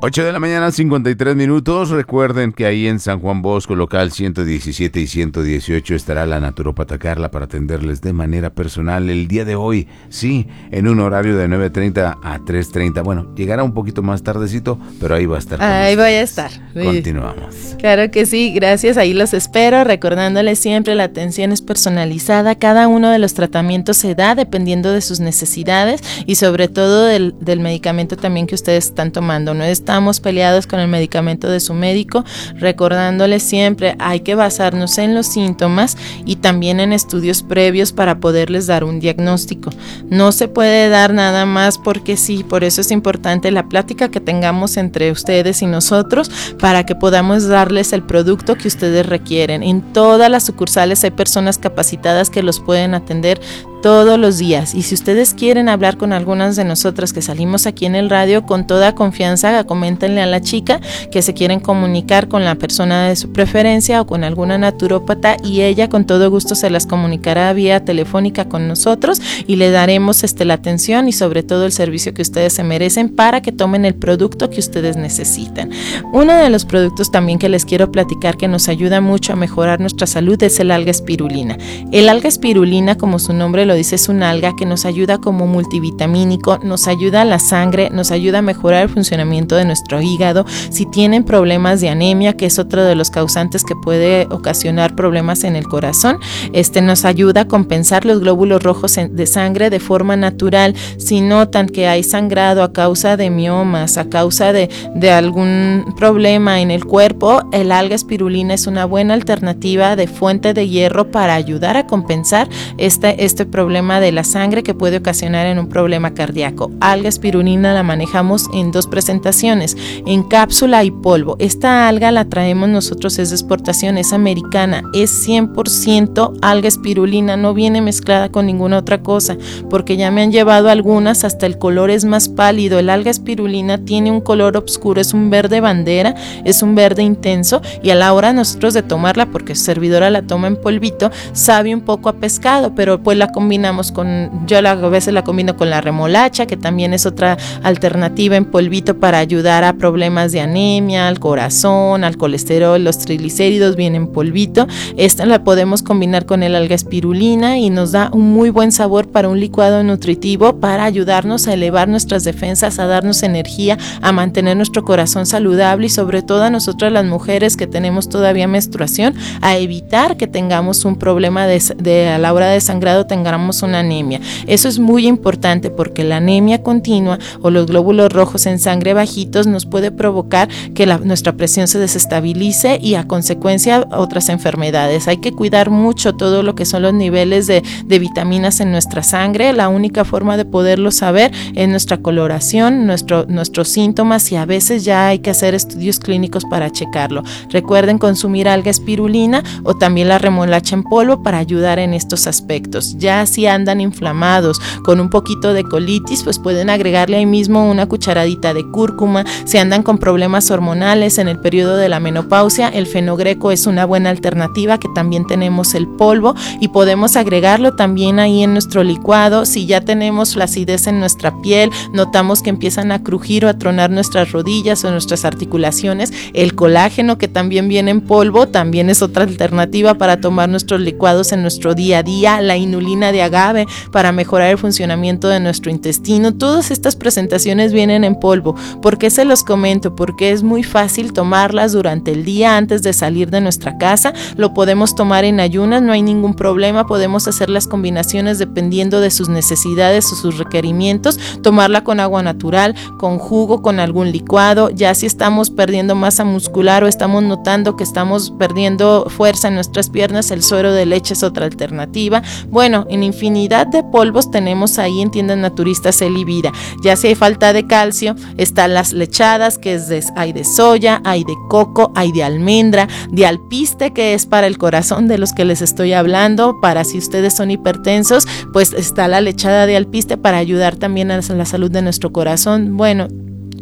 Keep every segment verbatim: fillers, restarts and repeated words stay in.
ocho de la mañana, cincuenta y tres minutos. Recuerden que ahí en San Juan Bosco, local ciento diecisiete y ciento dieciocho, estará la naturópata Carla para atenderles de manera personal el día de hoy. Sí, en un horario de nueve treinta a tres treinta. Bueno, llegará un poquito más tardecito, pero ahí va a estar. Ahí voy a estar. Continuamos. Claro que sí, gracias. Ahí los espero, recordándoles siempre la atención es personalizada. Cada uno de los tratamientos se da dependiendo de sus necesidades y sobre todo del, del medicamento también que ustedes están tomando. No estamos peleados con el medicamento de su médico, recordándoles siempre hay que basarnos en los síntomas y también en estudios previos para poderles dar un diagnóstico. No se puede dar nada más porque sí, por eso es importante la plática que tengamos entre ustedes y nosotros para que podamos darles el producto que ustedes requieren. En todas las sucursales hay personas capacitadas que los pueden atender todos los días, y si ustedes quieren hablar con algunas de nosotras que salimos aquí en el radio, con toda confianza coméntenle a la chica que se quieren comunicar con la persona de su preferencia o con alguna naturópata y ella con todo gusto se las comunicará vía telefónica con nosotros y le daremos este, la atención y sobre todo el servicio que ustedes se merecen para que tomen el producto que ustedes necesitan. Uno de los productos también que les quiero platicar que nos ayuda mucho a mejorar nuestra salud es el alga espirulina. El alga espirulina, como su nombre lo dice, es un alga que nos ayuda como multivitamínico, nos ayuda a la sangre, nos ayuda a mejorar el funcionamiento de nuestro hígado. Si tienen problemas de anemia, que es otro de los causantes que puede ocasionar problemas en el corazón, este nos ayuda a compensar los glóbulos rojos de sangre de forma natural. Si notan que hay sangrado a causa de miomas, a causa de, de algún problema en el cuerpo, el alga espirulina es una buena alternativa de fuente de hierro para ayudar a compensar este, este problema de la sangre que puede ocasionar en un problema cardíaco. Alga espirulina la manejamos en dos presentaciones, en cápsula y polvo. Esta alga la traemos nosotros, es de exportación, es americana, es cien por ciento alga espirulina, no viene mezclada con ninguna otra cosa, porque ya me han llevado algunas, hasta el color es más pálido. El alga espirulina tiene un color oscuro, es un verde bandera, es un verde intenso, y a la hora nosotros de tomarla, porque su servidora la toma en polvito, sabe un poco a pescado, pero pues la combinamos con, yo la, a veces la combino con la remolacha, que también es otra alternativa en polvito para ayudar a problemas de anemia, al corazón, al colesterol, los triglicéridos vienen en polvito. Esta la podemos combinar con el alga espirulina y nos da un muy buen sabor para un licuado nutritivo para ayudarnos a elevar nuestras defensas, a darnos energía, a mantener nuestro corazón saludable y sobre todo a nosotras las mujeres que tenemos todavía menstruación, a evitar que tengamos un problema de, de a la hora de sangrado tengamos una anemia. Eso es muy importante porque la anemia continua o los glóbulos rojos en sangre bajitos nos puede provocar que la, nuestra presión se desestabilice y a consecuencia otras enfermedades. Hay que cuidar mucho todo lo que son los niveles de, de vitaminas en nuestra sangre. La única forma de poderlo saber es nuestra coloración, nuestro, nuestros síntomas y a veces ya hay que hacer estudios clínicos para checarlo. Recuerden consumir alga espirulina o también la remolacha en polvo para ayudar en estos aspectos. Ya si andan inflamados con un poquito de colitis, pues pueden agregarle ahí mismo una cucharadita de cúrcuma. Si andan con problemas hormonales en el periodo de la menopausia, el fenogreco es una buena alternativa, que también tenemos el polvo y podemos agregarlo también ahí en nuestro licuado. Si ya tenemos flacidez en nuestra piel, notamos que empiezan a crujir o a tronar nuestras rodillas o nuestras articulaciones, el colágeno, que también viene en polvo, también es otra alternativa para tomar nuestros licuados en nuestro día a día. La inulina de agave para mejorar el funcionamiento de nuestro intestino. Todas estas presentaciones vienen en polvo. ¿Por qué se los comento? Porque es muy fácil tomarlas durante el día antes de salir de nuestra casa. Lo podemos tomar en ayunas, no hay ningún problema. Podemos hacer las combinaciones dependiendo de sus necesidades o sus requerimientos. Tomarla con agua natural, con jugo, con algún licuado. Ya si estamos perdiendo masa muscular o estamos notando que estamos perdiendo fuerza en nuestras piernas, el suero de leche es otra alternativa. Bueno, en infinidad de polvos tenemos ahí en tiendas naturistas El y Vida. Ya si hay falta de calcio, están las lechadas, que es de, hay de soya, hay de coco, hay de almendra, de alpiste, que es para el corazón de los que les estoy hablando, para si ustedes son hipertensos, pues está la lechada de alpiste para ayudar también a la salud de nuestro corazón. Bueno,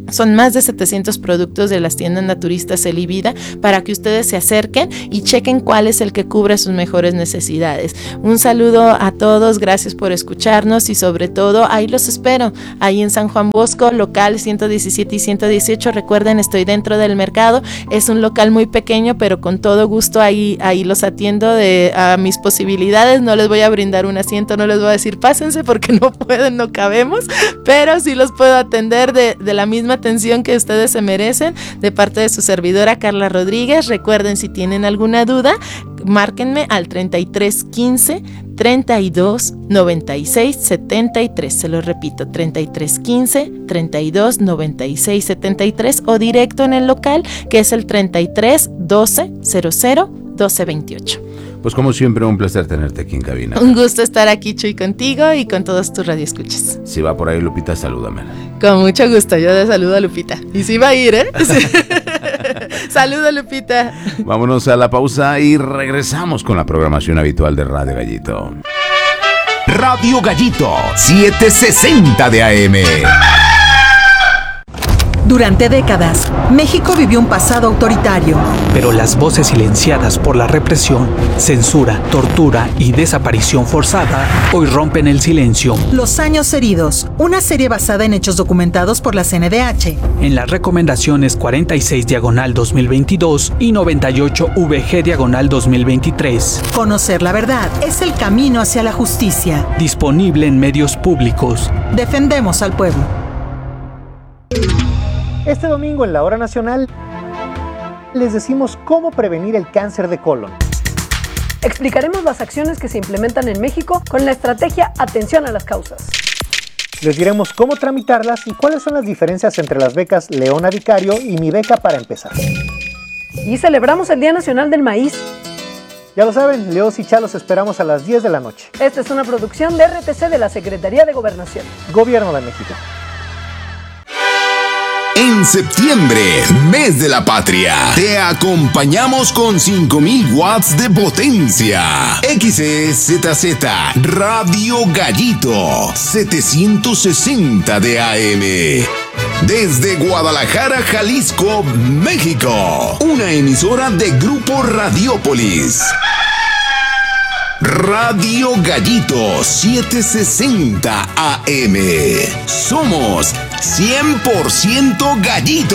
Son más de setecientos productos de las tiendas naturistas Elivida para que ustedes se acerquen y chequen cuál es el que cubre sus mejores necesidades. Un saludo a todos, gracias por escucharnos y sobre todo ahí los espero, ahí en San Juan Bosco, local ciento diecisiete y ciento dieciocho. Recuerden, estoy dentro del mercado, es un local muy pequeño, pero con todo gusto ahí, ahí los atiendo de a mis posibilidades. No les voy a brindar un asiento, no les voy a decir pásense porque no pueden, no cabemos, pero sí los puedo atender de, de la misma atención que ustedes se merecen, de parte de su servidora Carla Rodríguez. Recuerden, si tienen alguna duda, márquenme al treinta y tres quince treinta y dos noventa y seis setenta y tres, se lo repito, treinta y tres quince treinta y dos noventa y seis setenta y tres, o directo en el local, que es el treinta y tres doce cero cero doce veintiocho. Pues como siempre, un placer tenerte aquí en cabina. Un gusto estar aquí, Chuy, contigo y con todos tus radioescuchas. Si va por ahí, Lupita, salúdame. Con mucho gusto, yo te saludo a Lupita. Y sí va a ir, ¿eh? Saludos, Lupita. Vámonos a la pausa y regresamos con la programación habitual de Radio Gallito. Radio Gallito, setecientos sesenta de A M. Durante décadas, México vivió un pasado autoritario. Pero las voces silenciadas por la represión, censura, tortura y desaparición forzada hoy rompen el silencio. Los años heridos, una serie basada en hechos documentados por la C N D H. En las recomendaciones cuarenta y seis diagonal dos mil veintidós y noventa y ocho V G diagonal dos mil veintitrés. Conocer la verdad es el camino hacia la justicia. Disponible en medios públicos. Defendemos al pueblo. Este domingo en la Hora Nacional les decimos cómo prevenir el cáncer de colon. Explicaremos las acciones que se implementan en México con la estrategia Atención a las Causas. Les diremos cómo tramitarlas y cuáles son las diferencias entre las becas Leona Vicario y Mi Beca para Empezar. Y celebramos el Día Nacional del Maíz. Ya lo saben, Leos y Chalos esperamos a las diez de la noche. Esta es una producción de R T C de la Secretaría de Gobernación. Gobierno de México. En septiembre, mes de la patria, te acompañamos con cinco mil watts de potencia. X E Z Z Radio Gallito, setecientos sesenta de A M. Desde Guadalajara, Jalisco, México. Una emisora de Grupo Radiópolis. Radio Gallito setecientos sesenta A M. Somos cien por ciento Gallito.